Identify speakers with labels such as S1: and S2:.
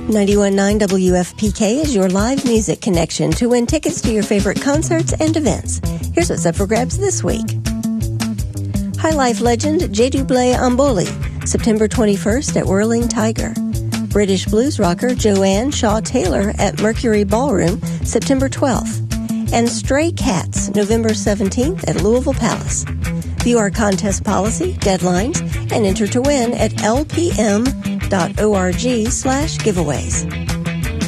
S1: 91.9 WFPK is your live music connection to win tickets to your favorite concerts and events. Here's what's up for grabs this week. High Life legend Jedublaye Amboli, September 21st at Whirling Tiger. British blues rocker Joanne Shaw Taylor at Mercury Ballroom, September 12th. And Stray Cats, November 17th at Louisville Palace. View our contest policy, deadlines, and enter to win at lpm.org/giveaways.